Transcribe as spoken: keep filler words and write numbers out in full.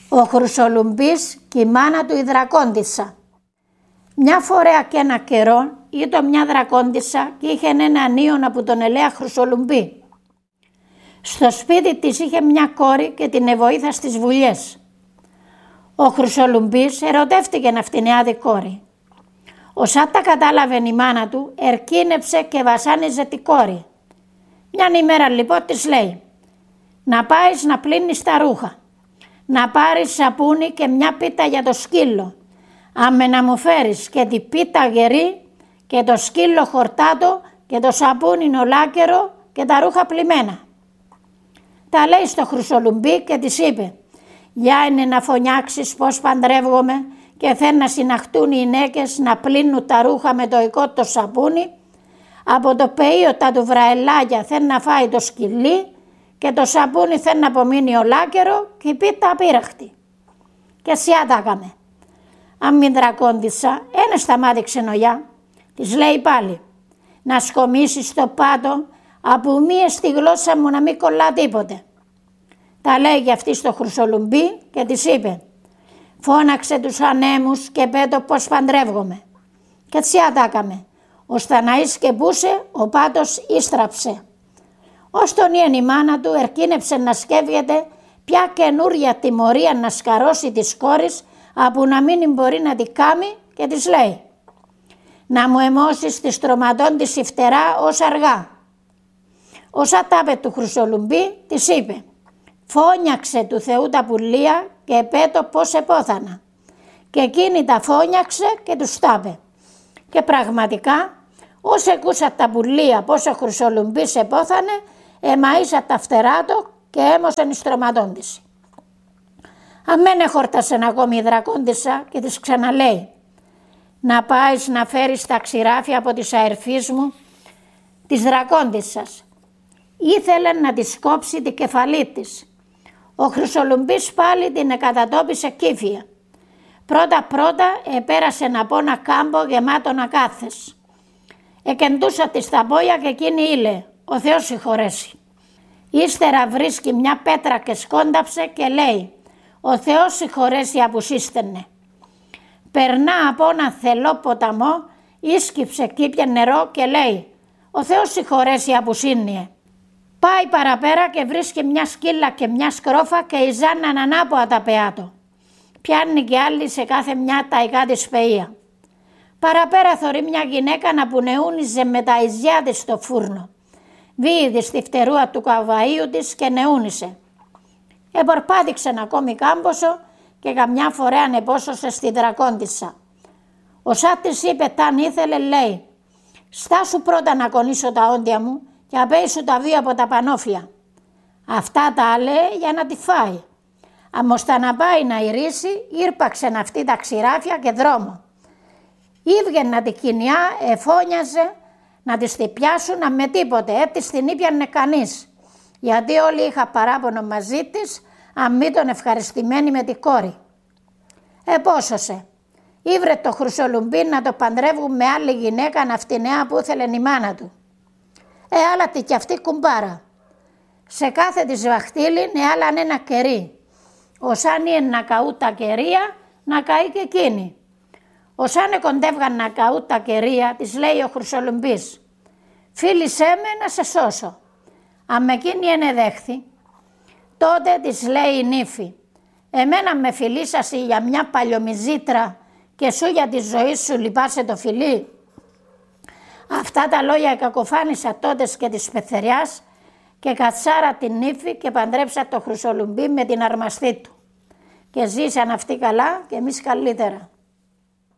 Ο Χρυσολουμπής και η μάνα του η Δρακόντισσα. Μια φορά και ένα καιρό ήταν μια Δρακόντισσα και είχε ένα ανίωνα που τον ελέα Χρυσολουμπή. Στο σπίτι της είχε μια κόρη και την εβοήθα στις βουλιές. Ο Χρυσολουμπής ερωτεύτηκε αυτήν την άδη κόρη. Όσα τα κατάλαβε η μάνα του, ερκίνεψε και βασάνιζε τη κόρη. Μιαν ημέρα λοιπόν της λέει: να πάεις να πλύνεις τα ρούχα, να πάρεις σαπούνι και μια πίτα για το σκύλο, άμε να μου φέρεις και την πίτα γερή και το σκύλο χορτάτο και το σαπούνι ολάκερο και τα ρούχα πλημμένα. Τα λέει στο Χρυσολουμπή και της είπε: για είναι να φωνιάξεις πως παντρεύγομαι και θέλουν να συναχτούν οι γυναίκες να πλύνουν τα ρούχα με το οικό το σαπούνι, από το πεΐο τα του βραελάγια θέλουν να φάει το σκυλί και το σαπούνι θέλει να απομείνει ολάκερο και η πίτα απείραχτη. Και σιά τα έκαμε. Αν μην Δρακόντισσα, ένα σταμάτη ξενογιά, της λέει πάλι: να σκομίσεις το πάτο από μία στη γλώσσα μου να μην κολλά τίποτε. Τα λέει και αυτή στο Χρυσολουμπή και της είπε: φώναξε τους ανέμους και πέτω πως παντρεύγομαι. Και τσιά τα έκαμε. Ο Σταναής και πούσε, ο πάτος ίστραψε. Ως τον ιεν η μάνα του ερκίνεψε να σκέφτεται ποια καινούρια τιμωρία να σκαρώσει της κόρης από να μην μπορεί να τη κάμει και της λέει: να μου αιμώσεις τη στρωματών της η φτερά ως αργά. Όσα τάπε του Χρυσολουμπή της είπε: φώνιαξε του Θεού τα πουλία και πέτω πως επόθανα. Και εκείνη τα φώνιαξε και τους τάπε. Και πραγματικά όσοι ακούσα τα πουλία πως ο Χρυσολουμπής επόθανε, εμαΐσα τα φτερά του και έμωσαν οι στρωματών της. Αμένε χόρτασε ακόμη η Δρακόντισσα και της ξαναλέει: να πάεις να φέρεις τα ξηράφια από της αερφής μου της Δρακόντισσας. Ήθελε να της κόψει την κεφαλή της. Ο Χρυσολουμπής πάλι την εκατατόπισε κύφια. Πρώτα πρώτα επέρασε από ένα κάμπο γεμάτον ακάθες. Εκεντούσα της τα πόδια και εκείνη ήλε: ο Θεός συγχωρέσει. Ύστερα βρίσκει μια πέτρα και σκόνταψε και λέει: ο Θεός συγχωρέσει απουσίστενε. Περνά από ένα θελό ποταμό, ίσκυψε κήπια νερό και λέει: ο Θεός συγχωρέσει απουσίνιε. Πάει παραπέρα και βρίσκει μια σκύλα και μια σκρόφα και ιζάναν ανάποδα τα πεάτο. Πιάνει και άλλη σε κάθε μια ταϊκά της πεΐα. Παραπέρα θωρεί μια γυναίκα να πουνεούνιζε με τα ιζιά της στο φούρνο. Βίηδη στη φτερούα του καβαΐου της και νεούνισε. Επορπάδειξε ακόμη κάμποσο και καμιά φορά ανεπόσωσε στη Δρακόντισσα. Ο Σά της είπε ταν ήθελε, λέει: στάσου πρώτα να κονίσω τα όντια μου και απέησου τα βία από τα πανόφια. Αυτά τα λέει για να τη φάει. Αμώστα να πάει να ηρίσει, ήρπαξεν αυτή τα ξηράφια και δρόμο. Ήβγεν να τη κοινιά, εφώνιαζε να της τη πιάσουν με τίποτε, έτσι την ήπιανε κανείς. Γιατί όλοι είχα παράπονο μαζί της, αν μη τον ευχαριστημένη με τη κόρη. Επόσωσε. Ήβρε το Χρυσολουμπή να το παντρεύουν με άλλη γυναίκα ναυτινέα που ήθελε η μάνα του. Ε, άλλατη κι αυτή κουμπάρα. Σε κάθε της βαχτήλη ναι άλλαν ένα κερί. Όσαν είναι να καού τα κερία, να καεί και εκείνη. Όσαν κοντεύγαν να καού τα κερία, της λέει ο Χρυσολουμπής: φίλησέ με να σε σώσω. Αν εκείνη ενεδέχθη, τότε της λέει η νύφη: εμένα με φιλήσασαι για μια παλιομιζήτρα και σου για τη ζωή σου λυπάσαι το φιλί. Αυτά τα λόγια κακοφάνησα τότε και της πεθεριάς και κατσάρα την νύφη και παντρέψα το Χρυσολουμπή με την αρμαστή του. Και ζήσαν αυτοί καλά και εμείς καλύτερα.